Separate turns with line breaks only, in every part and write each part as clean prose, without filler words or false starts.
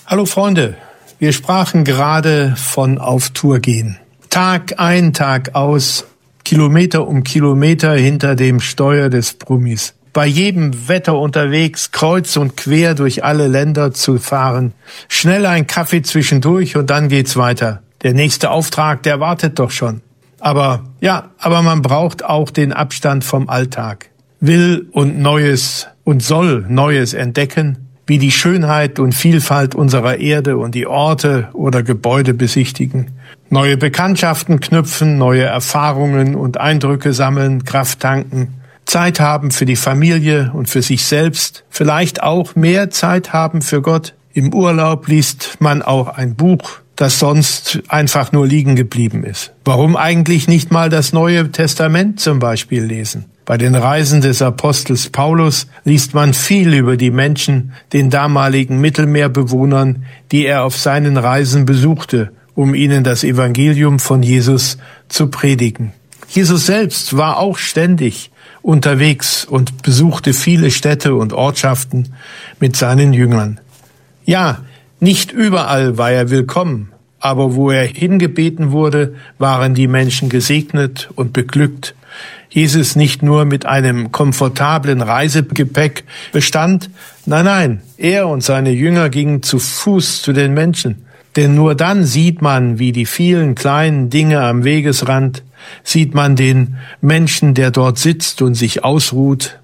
Hallo Freunde, wir sprachen gerade von auf Tour gehen. Tag ein, Tag aus, Kilometer um Kilometer hinter dem Steuer des Brummis. Bei jedem Wetter unterwegs, kreuz und quer durch alle Länder zu fahren. Schnell ein Kaffee zwischendurch und dann geht's weiter. Der nächste Auftrag, der wartet doch schon. Aber man braucht auch den Abstand vom Alltag. Will und Neues und soll Neues entdecken, wie die Schönheit und Vielfalt unserer Erde und die Orte oder Gebäude besichtigen, neue Bekanntschaften knüpfen, neue Erfahrungen und Eindrücke sammeln, Kraft tanken, Zeit haben für die Familie und für sich selbst, vielleicht auch mehr Zeit haben für Gott. Im Urlaub liest man auch ein Buch, das sonst einfach nur liegen geblieben ist. Warum eigentlich nicht mal das Neue Testament zum Beispiel lesen? Bei den Reisen des Apostels Paulus liest man viel über die Menschen, den damaligen Mittelmeerbewohnern, die er auf seinen Reisen besuchte, um ihnen das Evangelium von Jesus zu predigen. Jesus selbst war auch ständig unterwegs und besuchte viele Städte und Ortschaften mit seinen Jüngern. Ja, nicht überall war er willkommen, aber wo er hingebeten wurde, waren die Menschen gesegnet und beglückt. Jesus nicht nur mit einem komfortablen Reisegepäck bestand, nein, er und seine Jünger gingen zu Fuß zu den Menschen. Denn nur dann sieht man, wie die vielen kleinen Dinge am Wegesrand, sieht man den Menschen, der dort sitzt und sich ausruht,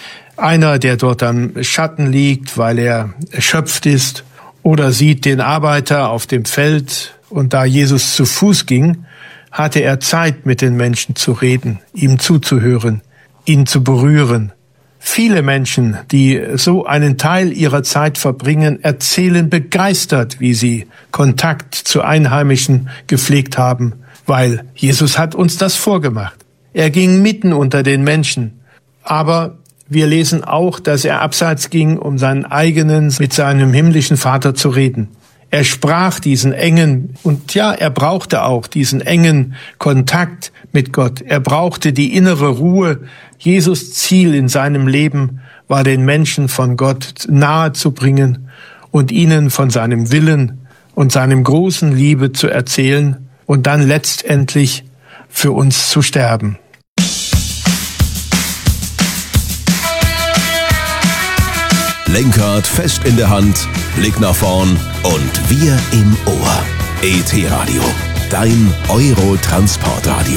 einer, der dort am Schatten liegt, weil er erschöpft ist, oder sieht den Arbeiter auf dem Feld. Und da Jesus zu Fuß ging, hatte er Zeit, mit den Menschen zu reden, ihm zuzuhören, ihn zu berühren. Viele Menschen, die so einen Teil ihrer Zeit verbringen, erzählen begeistert, wie sie Kontakt zu Einheimischen gepflegt haben, weil Jesus hat uns das vorgemacht. Er ging mitten unter den Menschen, aber wir lesen auch, dass er abseits ging, um seinen eigenen, mit seinem himmlischen Vater zu reden. Er sprach diesen engen, und ja, er brauchte auch diesen engen Kontakt mit Gott. Er brauchte die innere Ruhe. Jesus' Ziel in seinem Leben war, den Menschen von Gott nahe zu bringen und ihnen von seinem Willen und seinem großen Liebe zu erzählen und dann letztendlich für uns zu sterben.
Lenkrad fest in der Hand, Blick nach vorn und wir im Ohr. ET Radio, dein Euro-Transportradio.